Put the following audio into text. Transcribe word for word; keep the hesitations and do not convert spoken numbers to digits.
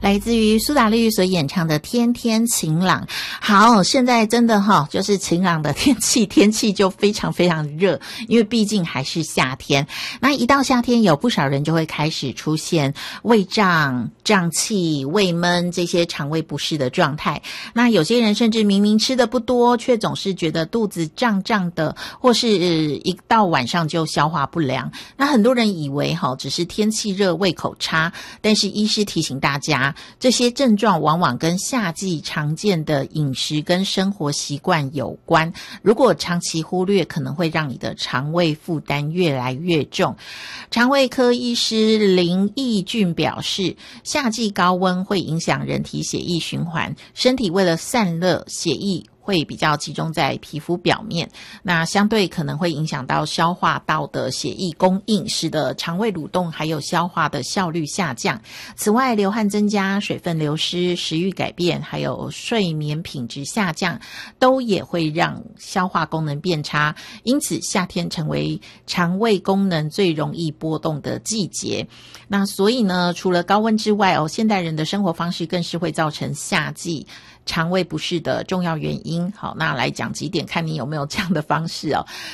来自于苏打绿所演唱的《天天晴朗》。好，现在真的哈，就是晴朗的天气，天气就非常非常热，因为毕竟还是夏天。那一到夏天，有不少人就会开始出现胃胀、胀气、胃闷这些肠胃不适的状态。那有些人甚至明明吃的不多，却总是觉得肚子胀胀的，或是一到晚上就消化不良。那很多人以为哈，只是天气热、胃口差，但是医师提醒大家，这些症状往往跟夏季常见的饮食跟生活习惯有关。如果长期忽略，可能会让你的肠胃负担越来越重。肠胃科医师林义俊表示，夏季高温会影响人体血液循环，身体为了散热，血液会比较集中在皮肤表面，那相对可能会影响到消化道的血液供应，使得肠胃蠕动还有消化的效率下降。此外，流汗增加、水分流失、食欲改变，还有睡眠品质下降，都也会让消化功能变差。因此，夏天成为肠胃功能最容易波动的季节。那所以呢，除了高温之外哦，现代人的生活方式更是会造成夏季肠胃不适的重要原因。好，那来讲几点，看你有没有这样的方式哦。